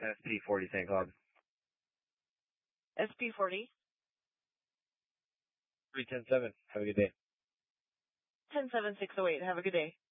SP40 St. Cloud. SP40? 3107. Have a good day. 107-608. Have a good day.